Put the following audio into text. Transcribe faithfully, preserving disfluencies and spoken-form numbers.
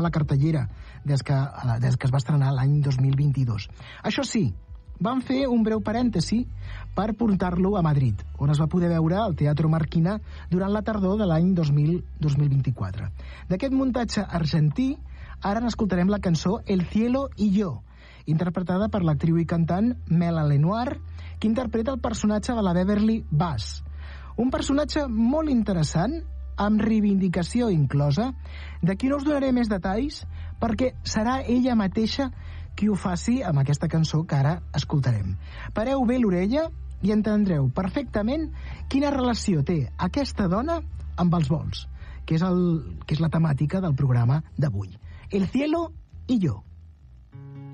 la cartellera des que, des que es va estrenar l'any dos mil vint-i-dos. Això sí, van fer un breu parèntesi per portar-lo a Madrid, on es va poder veure al Teatro Marquina durant la tardor de l'any dos mil vint-i-quatre. D'aquest muntatge argentí, ara n'escoltarem la cançó El cielo y yo, interpretada per l'actriu i cantant Mela Lenoir, que interpreta el personatge de la Beverly Bass. Un personatge molt interessant, amb reivindicació inclosa, de qui no us donaré més detalls, perquè serà ella mateixa qui ho faci amb aquesta cançó que ara escoltarem. Pareu bé l'orella i entendreu perfectament quina relació té aquesta dona amb els vols, que és, el, que és la temàtica del programa d'avui. El cielo y yo.